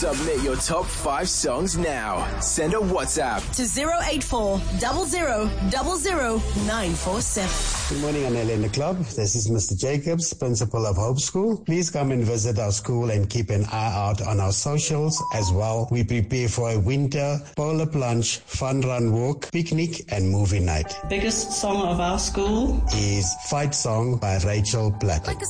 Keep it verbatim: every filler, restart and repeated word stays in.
Submit your top five songs now. Send a WhatsApp to zero eight four zero zero zero zero nine four seven. Good morning, Anele in the club. This is Mister Jacobs, principal of Hope School. Please come and visit our school and keep an eye out on our socials as well. We prepare for a winter polar plunge, fun run walk, picnic and movie night. Biggest song of our school is Fight Song by Rachel Platt. Like a